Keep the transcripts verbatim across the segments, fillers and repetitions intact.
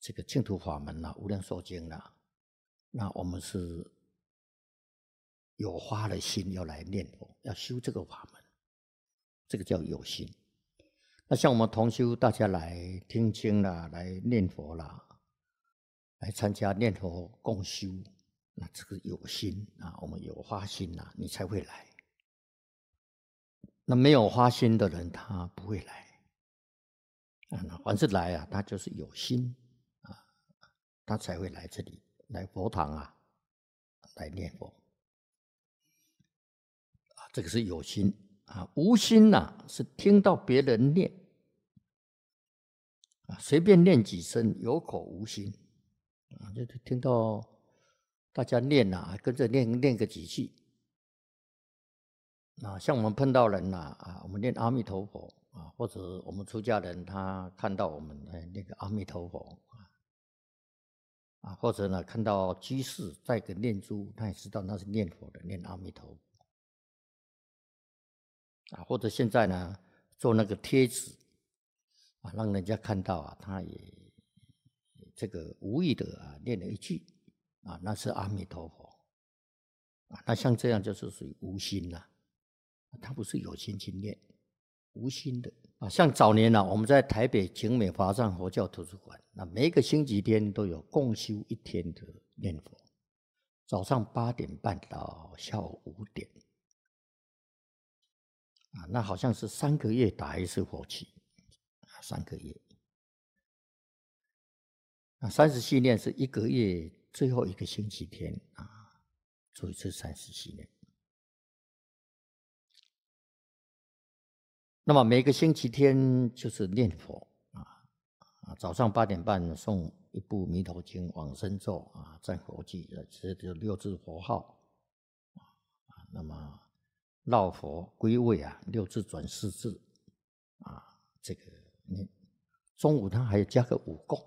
这个净土法门啦、无量寿经啦，那我们是有发了心要来念佛，要修这个法门，这个叫有心。那像我们同修大家来听经啦，来念佛啦，来参加念佛共修，那这个有心啊，我们有发心啊，你才会来。那没有发心的人，他不会来啊。那凡是来啊，他就是有心啊，他才会来这里，来佛堂啊，来念佛啊。这个是有心啊，无心呐、啊，是听到别人念啊，随便念几声，有口无心啊，就听到大家念啊，跟着念念个几句啊。像我们碰到人呐 啊, 啊，我们念阿弥陀佛啊，或者我们出家人他看到我们哎那个阿弥陀佛啊，或者呢看到居士带个念珠，他也知道那是念佛的，念阿弥陀佛啊。或者现在呢做那个贴纸啊，让人家看到啊，他也这个无意的啊念了一句啊，那是阿弥陀佛啊。那像这样就是属于无心呐、啊，他不是有心去念，无心的啊。像早年啊，我们在台北景美华藏佛教图书馆，那每一个星期天都有共修一天的念佛，早上八点半到下午五点啊，那好像是三个月打一次佛期，三个月。那三十系念是一个月最后一个星期天啊，做一次三十系念。那么每个星期天就是念佛啊，啊早上八点半诵一部弥陀经往生咒啊，赞佛偈，这就六字佛号啊。那么绕佛归位啊，六字转四字啊，这个念。中午他还要加个五供。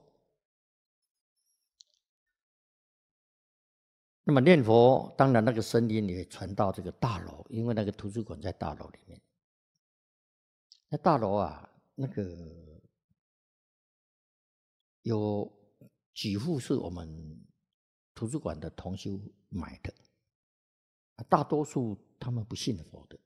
那么念佛，当然那个声音也传到这个大楼，因为那个图书馆在大楼里面。那大楼啊，那个有几户是我们图书馆的同修买的，大多数他们不信佛的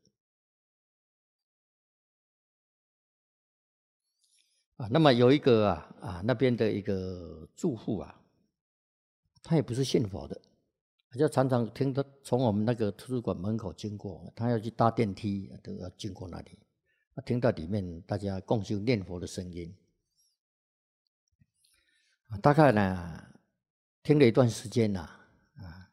啊。那么有一个啊啊那边的一个住户啊，他也不是信佛的，就常常听到从我们那个图书馆门口经过，他要去搭电梯都要经过那里，听到里面大家共修念佛的声音。大概呢，听了一段时间呐，啊，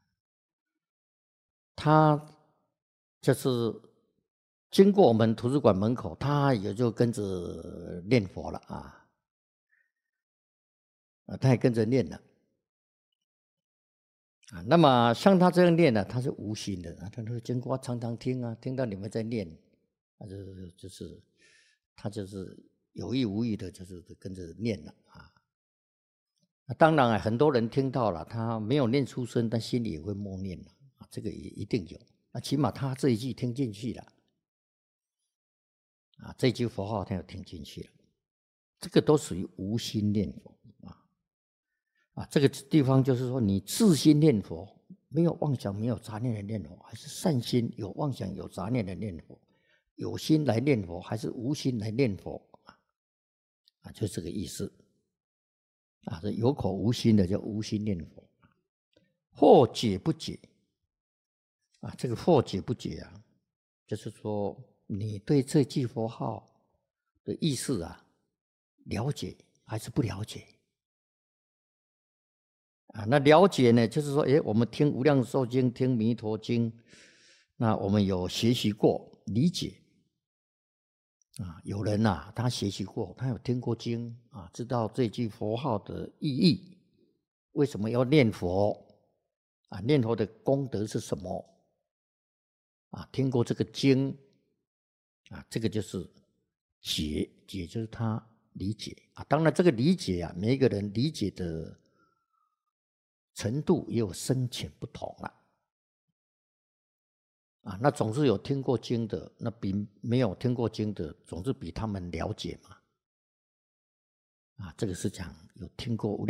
他就是经过我们图书馆门口，他也就跟着念佛了啊，啊，他也跟着念了啊。那么像他这样念呢，他是无心的啊，他说经过常常听啊，听到你们在念，他就就是他就是有意无意的，就是跟着念了啊。当然啊，很多人听到了，他没有念出声，但心里也会默念了啊，这个也一定有。那起码他这一句听进去了，啊，这句佛号他有听进去了，这个都属于无心念佛啊。啊，这个地方就是说，你自心念佛，没有妄想、没有杂念的念佛，还是善心有妄想、有杂念的念佛，有心来念佛，还是无心来念佛啊？就这个意思。啊，这有口无心的叫无心念佛，或解不解啊？这个或解不解啊，就是说你对这句佛号的意思啊，了解还是不了解啊？那了解呢，就是说，哎，我们听无量寿经、听弥陀经，那我们有学习过、理解。啊，有人啊，他学习过，他有听过经啊，知道这句佛号的意义，为什么要念佛啊？念佛的功德是什么啊？听过这个经啊，这个就是解，解就是他理解啊。当然，这个理解啊，每一个人理解的程度也有深浅不同了。啊，那总是有听过经的，那比没有听过经的，总是比他们了解嘛。啊，这个是讲有听过无量